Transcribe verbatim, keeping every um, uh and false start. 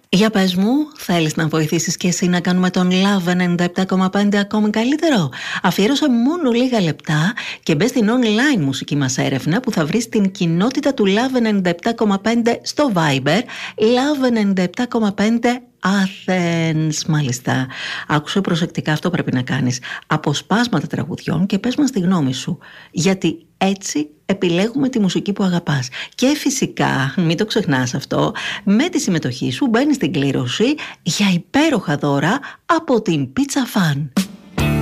Για πες μου, θέλεις να βοηθήσεις και εσύ να κάνουμε τον Love ενενήντα επτά κόμμα πέντε ακόμη καλύτερο? Αφιέρωσα μόνο λίγα λεπτά και μπες στην online μουσική μας έρευνα που θα βρεις στην κοινότητα του Love ενενήντα επτά κόμμα πέντε στο Viber, Love ενενήντα επτά κόμμα πέντε Athens, μάλιστα. Άκουσε προσεκτικά, αυτό πρέπει να κάνεις. Αποσπάσματα τραγουδιών και πες μας τη γνώμη σου. Γιατί έτσι επιλέγουμε τη μουσική που αγαπάς. Και φυσικά, μην το ξεχνάς αυτό, με τη συμμετοχή σου μπαίνεις στην κλήρωση για υπέροχα δώρα από την Pizza Fan.